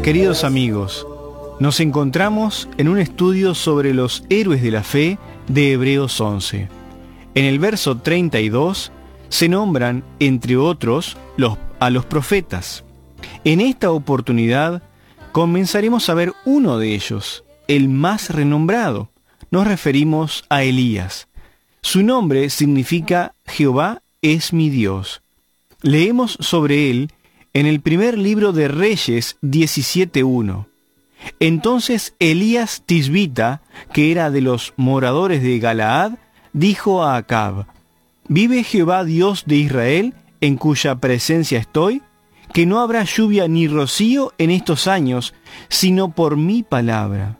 Queridos amigos, nos encontramos en un estudio sobre los héroes de la fe de Hebreos 11. En el verso 32 se nombran, entre otros, a los profetas. En esta oportunidad comenzaremos a ver uno de ellos, el más renombrado. Nos referimos a Elías. Su nombre significa Jehová es mi Dios. Leemos sobre él en el primer libro de Reyes 17:1. Entonces Elías Tisbita, que era de los moradores de Galaad, dijo a Acab: «¿Vive Jehová Dios de Israel, en cuya presencia estoy, que no habrá lluvia ni rocío en estos años, sino por mi palabra?»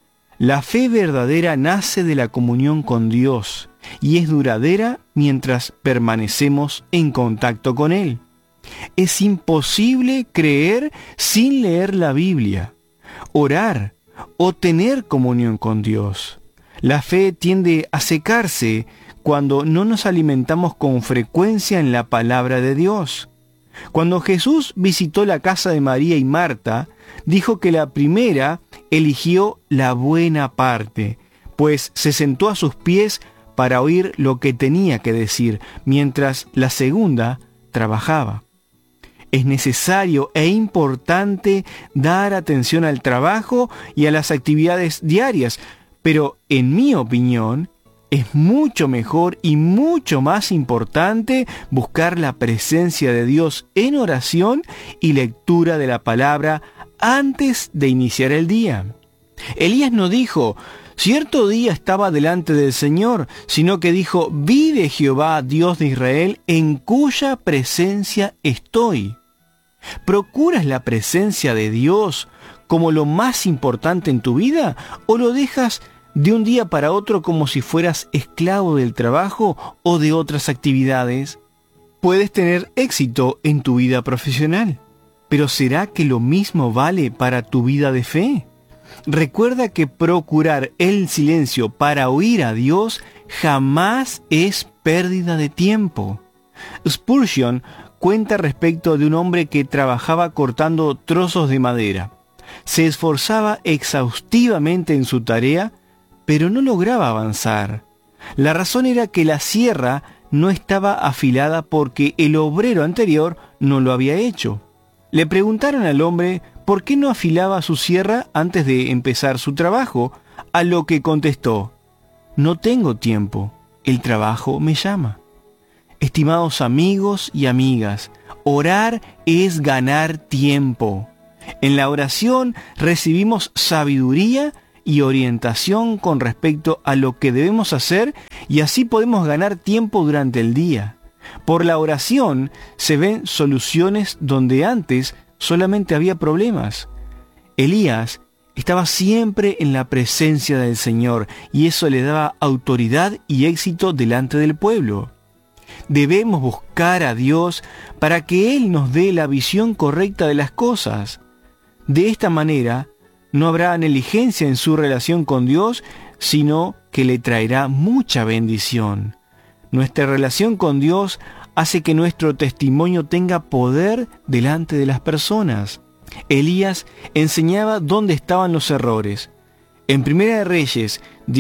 La fe verdadera nace de la comunión con Dios y es duradera mientras permanecemos en contacto con Él. Es imposible creer sin leer la Biblia, orar o tener comunión con Dios. La fe tiende a secarse cuando no nos alimentamos con frecuencia en la palabra de Dios. Cuando Jesús visitó la casa de María y Marta, dijo que la primera eligió la buena parte, pues se sentó a sus pies para oír lo que tenía que decir, mientras la segunda trabajaba. Es necesario e importante dar atención al trabajo y a las actividades diarias, pero en mi opinión, es mucho mejor y mucho más importante buscar la presencia de Dios en oración y lectura de la palabra antes de iniciar el día. Elías no dijo: «Cierto día estaba delante del Señor», sino que dijo: «Vive Jehová, Dios de Israel, en cuya presencia estoy». ¿Procuras la presencia de Dios como lo más importante en tu vida o lo dejas de un día para otro como si fueras esclavo del trabajo o de otras actividades? Puedes tener éxito en tu vida profesional, pero ¿será que lo mismo vale para tu vida de fe? Recuerda que procurar el silencio para oír a Dios jamás es pérdida de tiempo. Spurgeon cuenta respecto de un hombre que trabajaba cortando trozos de madera. Se esforzaba exhaustivamente en su tarea, pero no lograba avanzar. La razón era que la sierra no estaba afilada porque el obrero anterior no lo había hecho. Le preguntaron al hombre por qué no afilaba su sierra antes de empezar su trabajo, a lo que contestó: «No tengo tiempo, el trabajo me llama». Estimados amigos y amigas, orar es ganar tiempo. En la oración recibimos sabiduría y orientación con respecto a lo que debemos hacer y así podemos ganar tiempo durante el día. Por la oración se ven soluciones donde antes solamente había problemas. Elías estaba siempre en la presencia del Señor y eso le daba autoridad y éxito delante del pueblo. Debemos buscar a Dios para que Él nos dé la visión correcta de las cosas. De esta manera, no habrá negligencia en su relación con Dios, sino que le traerá mucha bendición. Nuestra relación con Dios hace que nuestro testimonio tenga poder delante de las personas. Elías enseñaba dónde estaban los errores. En Primera de Reyes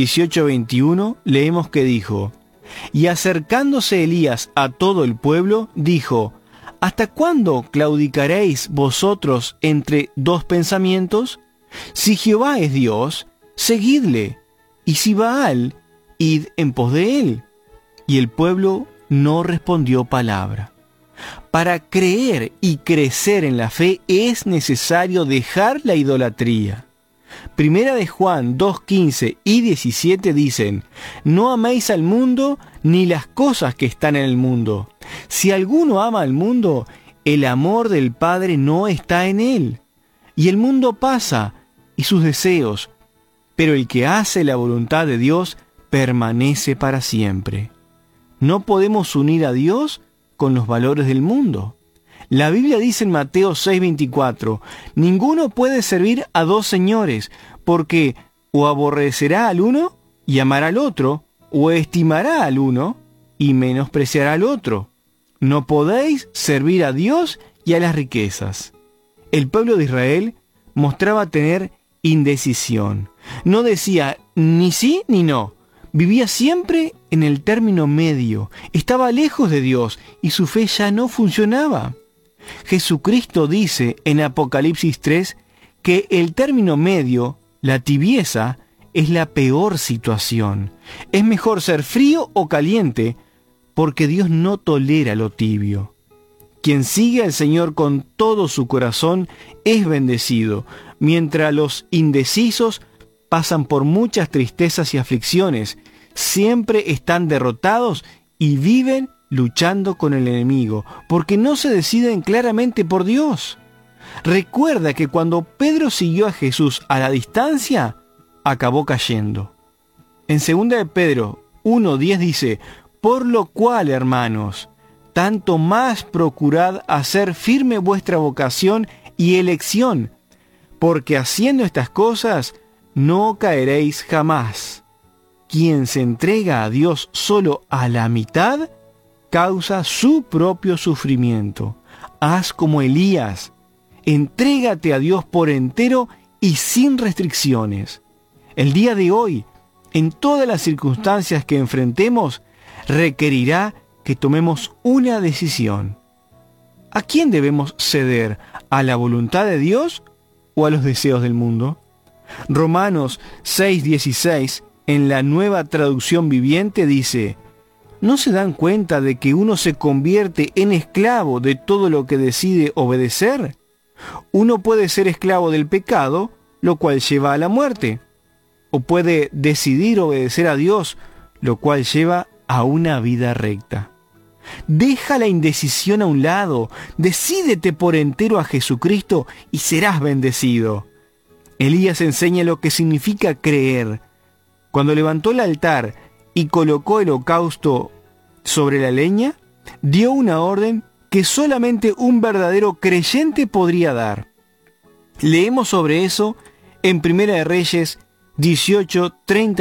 18:21 leemos que dijo: «Y acercándose Elías a todo el pueblo, dijo: ¿Hasta cuándo claudicaréis vosotros entre dos pensamientos? Si Jehová es Dios, seguidle, y si Baal, id en pos de él». Y el pueblo no respondió palabra. Para creer y crecer en la fe es necesario dejar la idolatría. Primera de Juan 2:15 y 17 dicen: «No améis al mundo ni las cosas que están en el mundo. Si alguno ama al mundo, el amor del Padre no está en él. Y el mundo pasa y sus deseos, pero el que hace la voluntad de Dios permanece para siempre». No podemos unir a Dios con los valores del mundo. La Biblia dice en Mateo 6:24: «Ninguno puede servir a dos señores, porque o aborrecerá al uno y amará al otro, o estimará al uno y menospreciará al otro. No podéis servir a Dios y a las riquezas». El pueblo de Israel mostraba tener indecisión. No decía ni sí ni no. Vivía siempre en el término medio. Estaba lejos de Dios y su fe ya no funcionaba. Jesucristo dice en Apocalipsis 3 que el término medio, la tibieza, es la peor situación. Es mejor ser frío o caliente, porque Dios no tolera lo tibio. Quien sigue al Señor con todo su corazón es bendecido, mientras los indecisos pasan por muchas tristezas y aflicciones, siempre están derrotados y viven luchando con el enemigo, porque no se deciden claramente por Dios. Recuerda que cuando Pedro siguió a Jesús a la distancia, acabó cayendo. En 2 de Pedro 1:10 dice: por lo cual, hermanos, tanto más procurad hacer firme vuestra vocación y elección, porque haciendo estas cosas no caeréis jamás. Quien se entrega a Dios solo a la mitad, causa su propio sufrimiento. Haz como Elías, entrégate a Dios por entero y sin restricciones. El día de hoy, en todas las circunstancias que enfrentemos, requerirá que tomemos una decisión. ¿A quién debemos ceder? ¿A la voluntad de Dios o a los deseos del mundo? Romanos 6:16, en la Nueva Traducción Viviente, dice: ¿no se dan cuenta de que uno se convierte en esclavo de todo lo que decide obedecer? Uno puede ser esclavo del pecado, lo cual lleva a la muerte, o puede decidir obedecer a Dios, lo cual lleva a una vida recta. Deja la indecisión a un lado, decídete por entero a Jesucristo y serás bendecido. Elías enseña lo que significa creer. Cuando levantó el altar y colocó el holocausto sobre la leña, dio una orden que solamente un verdadero creyente podría dar. Leemos sobre eso en 1 de Reyes 18,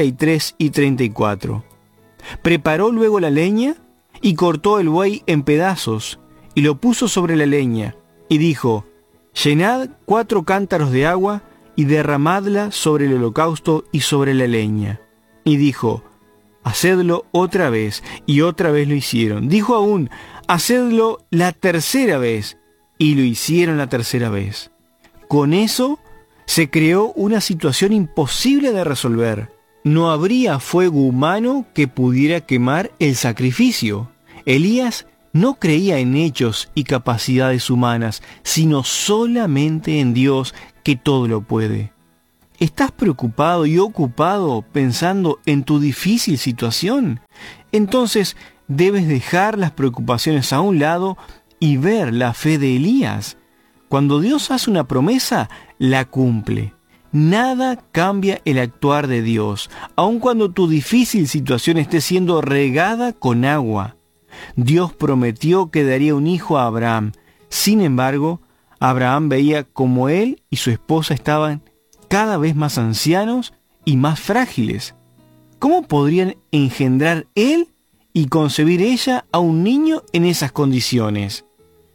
33 y 34. Preparó luego la leña y cortó el buey en pedazos y lo puso sobre la leña y dijo: llenad 4 cántaros de agua y derramadla sobre el holocausto y sobre la leña. Y dijo: hacedlo otra vez, y otra vez lo hicieron. Dijo aún: hacedlo la tercera vez, y lo hicieron la tercera vez. Con eso se creó una situación imposible de resolver. No habría fuego humano que pudiera quemar el sacrificio. Elías no creía en hechos y capacidades humanas, sino solamente en Dios, que todo lo puede. ¿Estás preocupado y ocupado pensando en tu difícil situación? Entonces debes dejar las preocupaciones a un lado y ver la fe de Elías. Cuando Dios hace una promesa, la cumple. Nada cambia el actuar de Dios, aun cuando tu difícil situación esté siendo regada con agua. Dios prometió que daría un hijo a Abraham. Sin embargo, Abraham veía como él y su esposa estaban cada vez más ancianos y más frágiles. ¿Cómo podrían engendrar él y concebir ella a un niño en esas condiciones?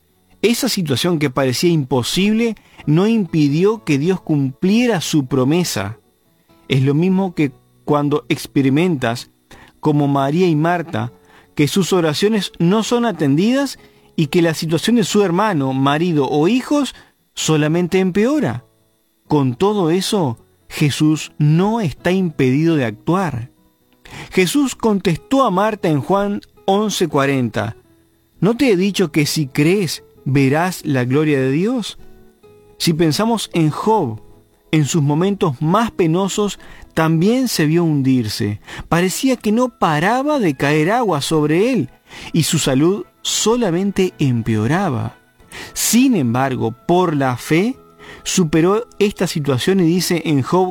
Esa situación que parecía imposible no impidió que Dios cumpliera su promesa. Es lo mismo que cuando experimentas, como María y Marta, que sus oraciones no son atendidas y que la situación de su hermano, marido o hijos solamente empeora. Con todo eso, Jesús no está impedido de actuar. Jesús contestó a Marta en Juan 11:40, ¿no te he dicho que si crees, verás la gloria de Dios? Si pensamos en Job, en sus momentos más penosos, también se vio hundirse. Parecía que no paraba de caer agua sobre él y su salud solamente empeoraba. Sin embargo, por la fe, superó esta situación y dice en Job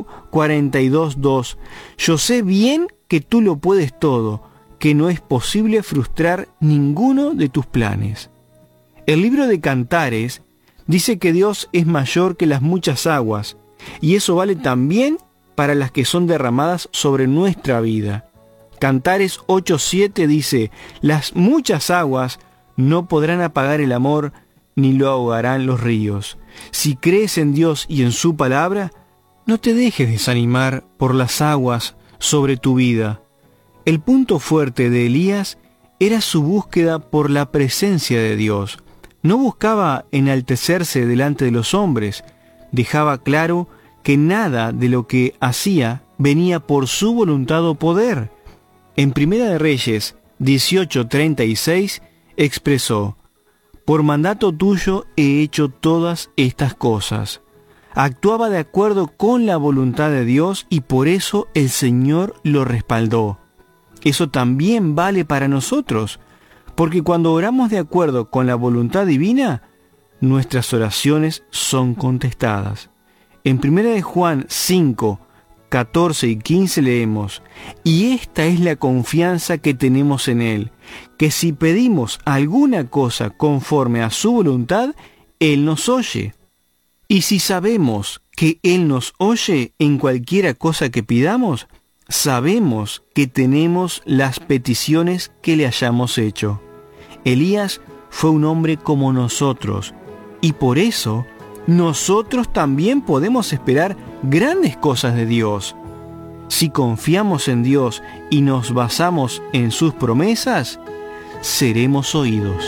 42:2, yo sé bien que tú lo puedes todo, que no es posible frustrar ninguno de tus planes. El libro de Cantares dice que Dios es mayor que las muchas aguas, y eso vale también para las que son derramadas sobre nuestra vida. Cantares 8:7 dice, las muchas aguas no podrán apagar el amor, ni lo ahogarán los ríos. Si crees en Dios y en su palabra, no te dejes desanimar por las aguas sobre tu vida. El punto fuerte de Elías era su búsqueda por la presencia de Dios. No buscaba enaltecerse delante de los hombres. Dejaba claro que nada de lo que hacía venía por su voluntad o poder. En Primera de Reyes 18:36 expresó: por mandato tuyo he hecho todas estas cosas. Actuaba de acuerdo con la voluntad de Dios y por eso el Señor lo respaldó. Eso también vale para nosotros, porque cuando oramos de acuerdo con la voluntad divina, nuestras oraciones son contestadas. En 1 de Juan 5, 14 y 15 leemos: y esta es la confianza que tenemos en Él, que si pedimos alguna cosa conforme a su voluntad, Él nos oye. Y si sabemos que Él nos oye en cualquiera cosa que pidamos, sabemos que tenemos las peticiones que le hayamos hecho. Elías fue un hombre como nosotros, y por eso nosotros también podemos esperar grandes cosas de Dios. Si confiamos en Dios y nos basamos en sus promesas, seremos oídos.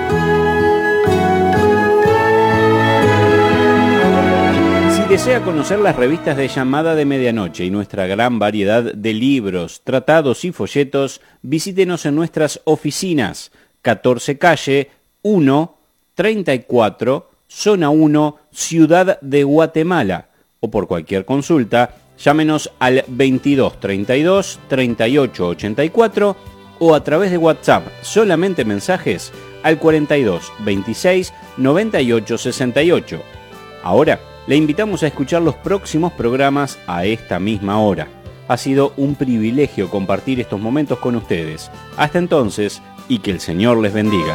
Si desea conocer las revistas de Llamada de Medianoche y nuestra gran variedad de libros, tratados y folletos, visítenos en nuestras oficinas, 14 calle 1, 34, zona 1, Ciudad de Guatemala, o por cualquier consulta, llámenos al 22 32 38 84 o a través de WhatsApp, solamente mensajes, al 42 26 98 68. Ahora, le invitamos a escuchar los próximos programas a esta misma hora. Ha sido un privilegio compartir estos momentos con ustedes. Hasta entonces, y que el Señor les bendiga.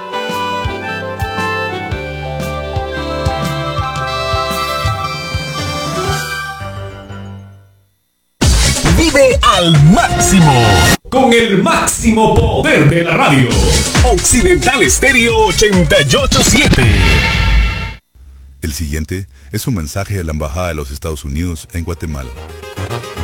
Vive al máximo, con el máximo poder de la radio. Occidental Estéreo 88.7. El siguiente es un mensaje de la Embajada de los Estados Unidos en Guatemala.